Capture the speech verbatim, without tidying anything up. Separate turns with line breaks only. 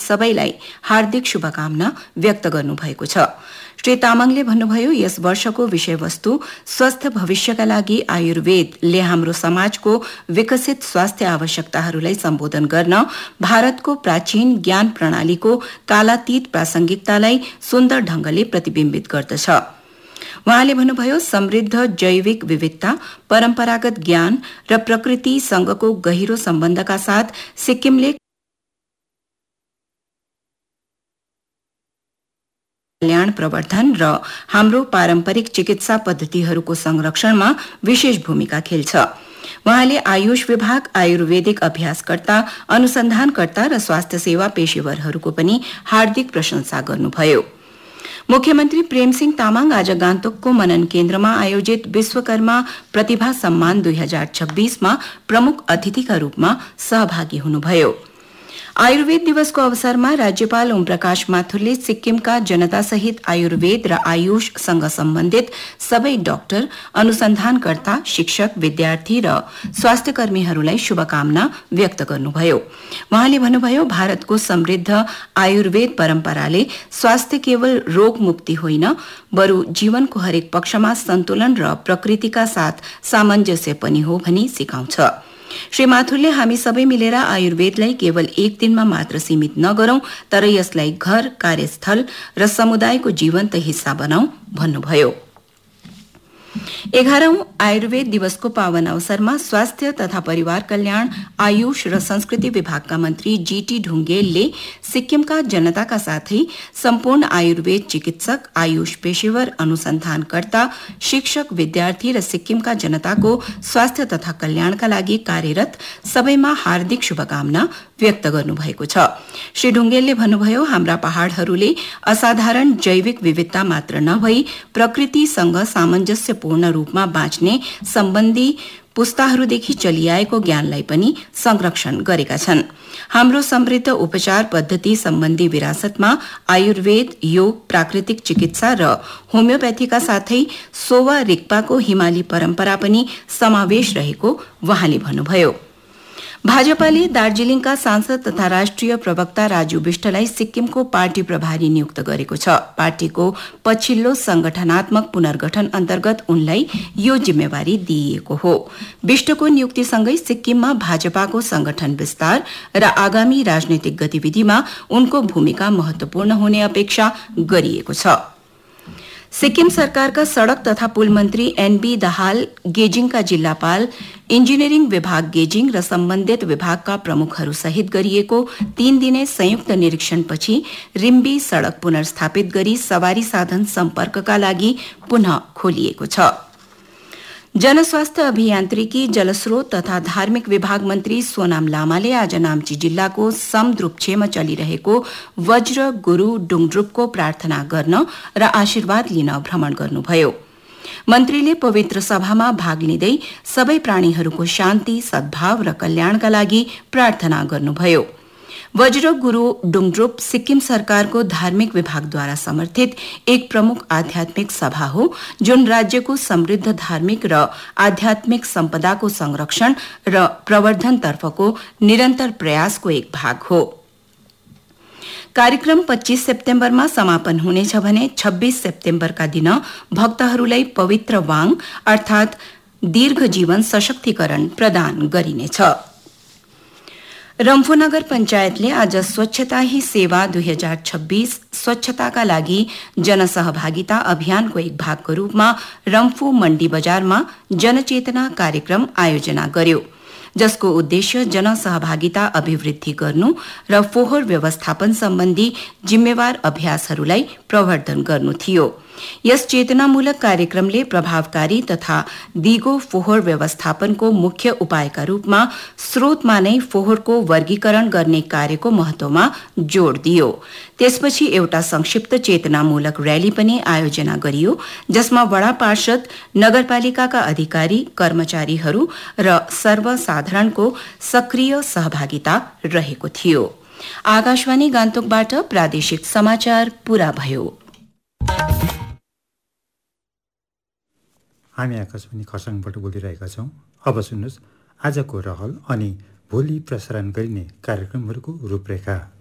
सबैलाई हार्दिक शुभकामना व्यक्त गर्नुभएको छ। श्री तामाङले भन्नुभयो, यस वर्षको विषयवस्तु स्वस्थ भविष्यका लागि आयुर्वेदले हाम्रो समाजको विकसित स्वास्थ्य आवश्यकताहरूलाई सम्बोधन गर्न भारतको प्राचीन ज्ञान प्रणालीको कालातीत प्रासंगिकतालाई सुन्दर ढंगले प्रतिबिम्बित गर्दछ। उहाँले भन्नुभयो, समृद्ध जैविक विविधता, परम्परागत ज्ञान र प्रकृतिसँगको गहिरो सम्बन्धका साथ सिक्किमले कल्याण प्रवर्धन र हाम्रो पारम्परिक चिकित्सा पद्धतिहरूको संरक्षणमा विशेष भूमिका खेल्छ। उहाँले आयुष विभाग, आयुर्वेदिक अभ्यासकर्ता, अनुसन्धानकर्ता र स्वास्थ्य सेवा पेशेवरहरूको पनि हार्दिक प्रशंसा गर्नुभयो। मुख्यमन्त्री प्रेमसिंह तामाङ आज गान्तोकको मनन केन्द्रमा आयोजित विश्वकर्मा प्रतिभा सम्मान दुई हजार छब्बीसमा प्रमुख अतिथिका रूपमा सहभागी हुनुभयो। आयुर्वेद दिवसको अवसरमा राज्यपाल ओमप्रकाश माथुरले सिक्किमका जनतासहित आयुर्वेद र आयुषसँग सम्बन्धित सबै डाक्टर, अनुसन्धानकर्ता, शिक्षक, विद्यार्थी र स्वास्थ्यकर्मीहरूलाई शुभकामना व्यक्त गर्नुभयो। उहाँले भन्नुभयो, भारतको समृद्ध आयुर्वेद परम्पराले स्वास्थ्य केवल रोगमुक्ति होइन, बरु जीवनको हरेक पक्षमा सन्तुलन र प्रकृतिका साथ सामञ्जस्य पनि हो भनी सिकाउँछ। श्री माथुरले हामी सबै मिलेर आयुर्वेदलाई केवल एक दिनमा मात्र सीमित नगरौं, तर यसलाई घर, कार्यस्थल र समुदायको जीवन्त हिस्सा बनाऊ भन्नुभयो। एघारौं आयुर्वेद दिवसको पावन अवसरमा स्वास्थ्य तथा परिवार कल्याण, आयुष र संस्कृति विभागका मन्त्री जीटी ढुंगेलले सिक्किमका जनताका साथै सम्पूर्ण आयुर्वेद चिकित्सक, आयुष पेशेवर, अनुसन्धानकर्ता, शिक्षक, विद्यार्थी र सिक्किमका जनताको स्वास्थ्य तथा कल्याणका लागि कार्यरत सबैमा हार्दिक शुभकामना व्यक्त गर्नुभएको छ। श्री ढुंगेलले भन्नुभयो, हाम्रा पहाड़हरूले असाधारण जैविक विविधता मात्र नभई प्रकृतिसँग सामञ्जस्यपूर्ण रूपमा बाँच्ने सम्बन्धी पुस्ताहरूदेखि चलिआएको ज्ञानलाई पनि संरक्षण गरेका छन्। हाम्रो समृद्ध उपचार पद्धति सम्बन्धी विरासतमा आयुर्वेद, योग, प्राकृतिक चिकित्सा र होमियोप्याथीका साथै सोवा रिक्पाको हिमाली परम्परा पनि समावेश रहेको उहाँले भन्नुभयो। भाजपाले दार्जीलिङका सांसद तथा राष्ट्रिय प्रवक्ता राजु विष्टलाई सिक्किमको पार्टी प्रभारी नियुक्त गरेको छ। पार्टीको पछिल्लो संगठनात्मक पुनर्गठन अन्तर्गत उनलाई यो जिम्मेवारी दिइएको हो। विष्टको नियुक्तिसँगै सिक्किममा भाजपाको संगठन विस्तार र आगामी राजनैतिक गतिविधिमा उनको भूमिका महत्वपूर्ण हुने अपेक्षा गरिएको छ। सिक्किम सरकारका सड़क तथा पुल मन्त्री एनबी दाहाल, गेजिङका जिल्लापाल, इन्जिनियरिङ विभाग गेजिङ र सम्बन्धित विभागका प्रमुखहरू सहित गरिएको तीन दिने संयुक्त निरीक्षणपछि रिम्बी सड़क पुनर्स्थापित गरी सवारी साधन सम्पर्कका लागि पुनः खोलिएको छ। जनस्वास्थ्य अभियान्त्रिकी, जलस्रोत तथा धार्मिक विभाग मन्त्री सोनाम लामाले आज नाम्ची जिल्लाको समद्रुप्छेमा चलिरहेको वज्र गुरू डुङड्रुपको प्रार्थना गर्न र आशीर्वाद लिन भ्रमण गर्नुभयो। मन्त्रीले पवित्र सभामा भाग लिँदै सबै प्राणीहरूको शान्ति, सद्भाव र कल्याणका लागि प्रार्थना गर्नुभयो। वज्र गुरू डुङड्रुप सिक्किम सरकारको धार्मिक विभागद्वारा समर्थित एक प्रमुख आध्यात्मिक सभा हो, जुन राज्यको समृद्ध धार्मिक र आध्यात्मिक सम्पदाको संरक्षण र प्रवर्धनतर्फको निरन्तर प्रयासको एक भाग हो। कार्यक्रम पच्चीस सेप्टेम्बरमा समापन हुनेछ भने छब्बीस सेप्टेम्बरका दिन भक्तहरूलाई पवित्र वाङ अर्थात दीर्घ जीवन सशक्तिकरण प्रदान गरिनेछ। रम्फू नगर पञ्चायतले आज स्वच्छता ही सेवा दुई हजार छब्बीस स्वच्छताका लागि जनसहभागिता अभियानको एक भागको रूपमा रम्फू मण्डी बजारमा जनचेतना कार्यक्रम आयोजना गर्यो, जसको उद्देश्य जनसहभागिता अभिवृद्धि गर्नु र फोहोर व्यवस्थापन सम्बन्धी जिम्मेवार अभ्यासहरूलाई प्रवर्धन गर्नु थियो। यस चेतनामूलक कार्यक्रमले प्रभावकारी तथा दिगो फोहोर व्यवस्थापनको मुख्य उपायका रूपमा स्रोतमा नै फोहोरको वर्गीकरण गर्ने कार्यको महत्वमा जोड़ दियो। त्यसपछि एउटा संक्षिप्त चेतनामूलक रयाली पनि आयोजना गरियो, जसमा वडा पार्षद, नगरपालिकाका अधिकारी, कर्मचारीहरू र सर्वसाधारणको सक्रिय सहभागिता रहेको थियो। आकाशवाणी गान्तोकबाट प्रादेशिक समाचार पूरा भयो।
हामी आकाशवाणी खरसाङबाट बोलिरहेका छौं। अब सुन्नुहोस् आजको रहल अनि भोलि प्रसारण गरिने कार्यक्रमहरूको रूपरेखा।